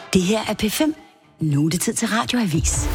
Det her er P5. Nu er det tid til Radioavis.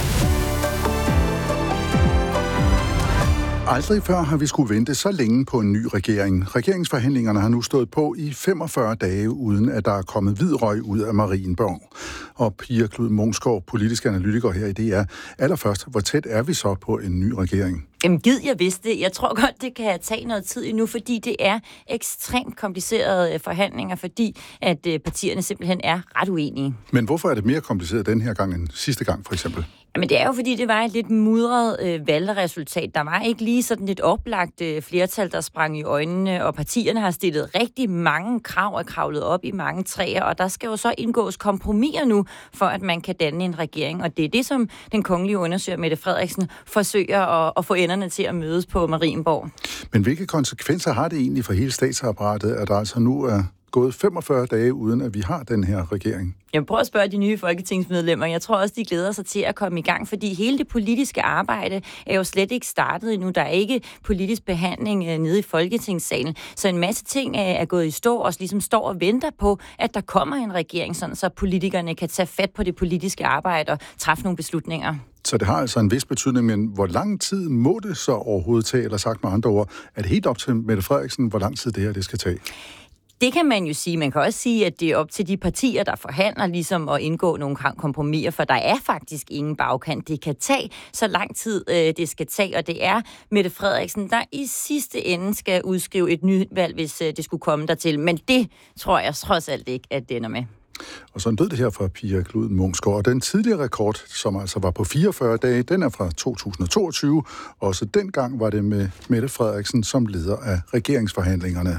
Aldrig før har vi skulle vente så længe på en ny regering. Regeringsforhandlingerne har nu stået på i 45 dage, uden at der er kommet hvid røg ud af Marienborg. Og Pia Knud Munksgaard, politisk analytiker her i DR. Allerførst, hvor tæt er vi så på en ny regering? Jamen gid jeg vidste det. Jeg tror godt, det kan tage noget tid endnu, fordi det er ekstremt komplicerede forhandlinger, fordi at partierne simpelthen er ret uenige. Men hvorfor er det mere kompliceret den her gang end sidste gang, for eksempel? Jamen det er jo fordi, det var et lidt mudret valgresultat. Der var ikke lige sådan et oplagt flertal, der sprang i øjnene, og partierne har stillet rigtig mange krav og kravlet op i mange træer, og der skal jo så indgås kompromiser nu, for at man kan danne en regering, og det er det, som den kongelige undersøger Mette Frederiksen forsøger at få enderne til at mødes på Marienborg. Men hvilke konsekvenser har det egentlig for hele statsapparatet, at der altså nu er gået 45 dage, uden at vi har den her regering? Jeg prøver at spørge de nye folketingsmedlemmer. Jeg tror også, de glæder sig til at komme i gang, fordi hele det politiske arbejde er jo slet ikke startet endnu. Der er ikke politisk behandling nede i Folketingssalen. Så en masse ting er gået i stå, og ligesom står og venter på, at der kommer en regering, sådan så politikerne kan tage fat på det politiske arbejde og træffe nogle beslutninger. Så det har altså en vis betydning, men hvor lang tid må det så overhovedet tage, eller sagt med andre ord, er det helt op til Mette Frederiksen, hvor lang tid det her det skal tage? Det kan man jo sige. Man kan også sige, at det er op til de partier, der forhandler ligesom at indgå nogle kompromiser, for der er faktisk ingen bagkant. Det kan tage så lang tid, det skal tage, og det er Mette Frederiksen, der i sidste ende skal udskrive et nyvalg, hvis det skulle komme dertil. Men det tror jeg trods alt ikke, at det ender med. Og så lød det her fra Pia Knud Munksgaard. Og den tidligere rekord, som altså var på 44 dage, den er fra 2022. Også dengang var det med Mette Frederiksen som leder af regeringsforhandlingerne.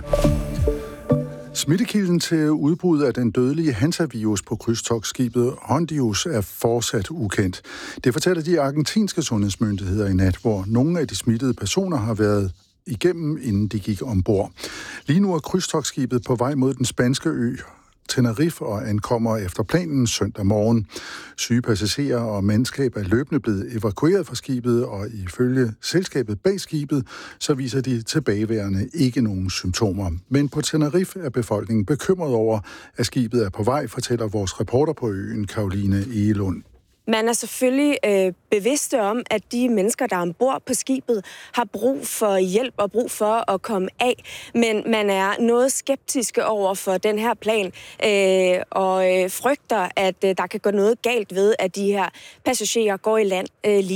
Smittekilden til udbruddet af den dødelige hantavirus på krydstogtskibet Hondius er fortsat ukendt. Det fortæller de argentinske sundhedsmyndigheder i nat, hvor nogle af de smittede personer har været igennem, inden de gik ombord. Lige nu er krydstogtskibet på vej mod den spanske ø Tenerife og ankommer efter planen søndag morgen. Syge passagerer og mandskab er løbende blevet evakueret fra skibet, og ifølge selskabet bag skibet, så viser de tilbageværende ikke nogen symptomer. Men på Tenerife er befolkningen bekymret over, at skibet er på vej, fortæller vores reporter på øen, Caroline Egelund. Man er selvfølgelig bevidste om, at de mennesker, der er ombord på skibet, har brug for hjælp og brug for at komme af. Men man er noget skeptiske over for den her plan og frygter, at der kan gå noget galt ved, at de her passagerer går i land lige